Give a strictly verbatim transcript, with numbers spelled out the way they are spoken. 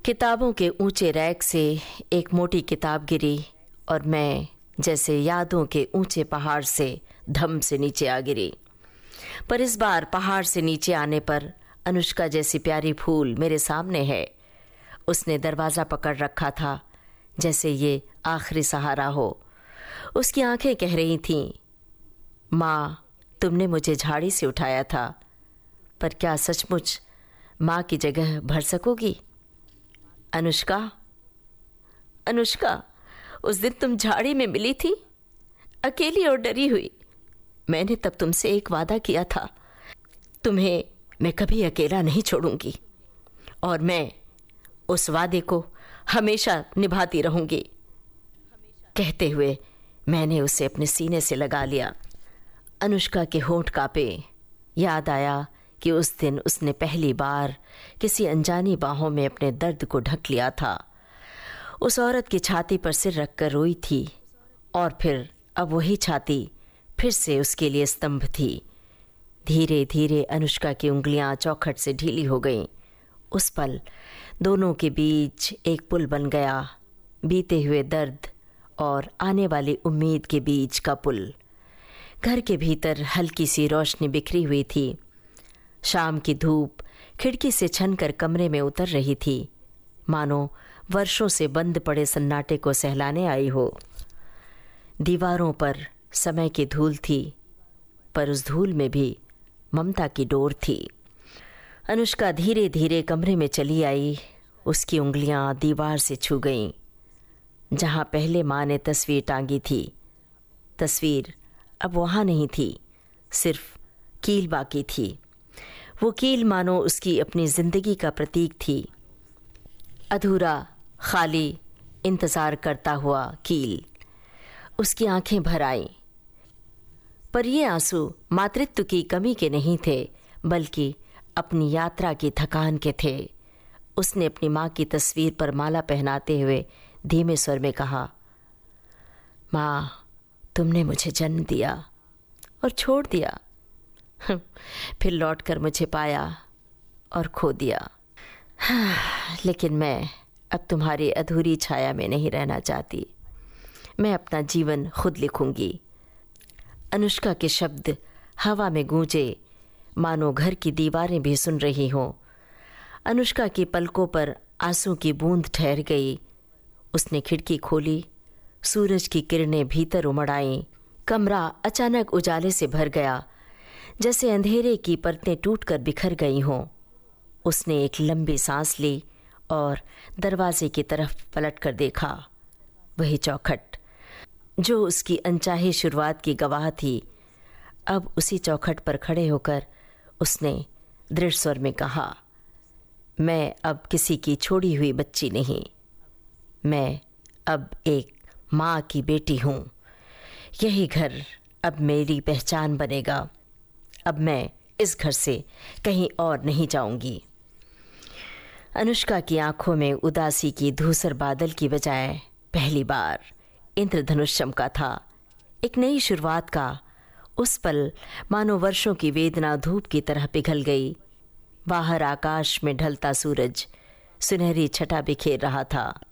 किताबों के ऊंचे रैक से एक मोटी किताब गिरी और मैं जैसे यादों के ऊंचे पहाड़ से धम से नीचे आ गिरी। पर इस बार पहाड़ से नीचे आने पर अनुष्का जैसी प्यारी फूल मेरे सामने है। उसने दरवाज़ा पकड़ रखा था जैसे ये आखिरी सहारा हो। उसकी आंखें कह रही थीं, माँ तुमने मुझे झाड़ी से उठाया था, पर क्या सचमुच माँ की जगह भर सकोगी? अनुष्का, अनुष्का, उस दिन तुम झाड़ी में मिली थी, अकेली और डरी हुई। मैंने तब तुमसे एक वादा किया था, तुम्हें मैं कभी अकेला नहीं छोड़ूंगी और मैं उस वादे को हमेशा निभाती रहूंगी। कहते हुए मैंने उसे अपने सीने से लगा लिया। अनुष्का के होंठ कांपे। याद आया कि उस दिन उसने पहली बार किसी अनजानी बाहों में अपने दर्द को ढक लिया था। उस औरत की छाती पर सिर रखकर रोई थी और फिर अब वही छाती फिर से उसके लिए स्तंभ थी। धीरे धीरे अनुष्का की उंगलियां चौखट से ढीली हो गईं। उस पल दोनों के बीच एक पुल बन गया, बीते हुए दर्द और आने वाली उम्मीद के बीच का पुल। घर के भीतर हल्की सी रोशनी बिखरी हुई थी। शाम की धूप खिड़की से छनकर कमरे में उतर रही थी, मानो वर्षों से बंद पड़े सन्नाटे को सहलाने आई हो। दीवारों पर समय की धूल थी, पर उस धूल में भी ममता की डोर थी। अनुष्का धीरे धीरे कमरे में चली आई। उसकी उंगलियां दीवार से छू गईं। जहां पहले माँ ने तस्वीर टांगी थी, तस्वीर अब वहां नहीं थी, सिर्फ कील बाकी थी। वो कील मानो उसकी अपनी जिंदगी का प्रतीक थी। अधूरा, खाली, इंतजार करता हुआ कील। उसकी आंखें भर आईं। पर ये आंसू मातृत्व की कमी के नहीं थे, बल्कि अपनी यात्रा की थकान के थे। उसने अपनी माँ की तस्वीर पर माला पहनाते हुए धीमे स्वर में कहा, माँ तुमने मुझे जन्म दिया और छोड़ दिया, फिर लौटकर मुझे पाया और खो दिया। लेकिन मैं अब तुम्हारी अधूरी छाया में नहीं रहना चाहती। मैं अपना जीवन खुद लिखूंगी। अनुष्का के शब्द हवा में गूंजे, मानो घर की दीवारें भी सुन रही हों। अनुष्का की पलकों पर आंसू की बूंद ठहर गई। उसने खिड़की खोली। सूरज की किरणें भीतर उमड़ आईं। कमरा अचानक उजाले से भर गया, जैसे अंधेरे की परतें टूटकर बिखर गई हों। उसने एक लंबी सांस ली और दरवाजे की तरफ पलटकर देखा। वही चौखट जो उसकी अनचाही शुरुआत की गवाह थी। अब उसी चौखट पर खड़े होकर उसने दृढ़ स्वर में कहा, मैं अब किसी की छोड़ी हुई बच्ची नहीं, मैं अब एक माँ की बेटी हूँ। यही घर अब मेरी पहचान बनेगा। अब मैं इस घर से कहीं और नहीं जाऊंगी। अनुष्का की आंखों में उदासी की धूसर बादल की बजाय पहली बार इंद्रधनुष चमका था, एक नई शुरुआत का। उस पल मानो वर्षों की वेदना धूप की तरह पिघल गई। बाहर आकाश में ढलता सूरज सुनहरी छटा बिखेर रहा था।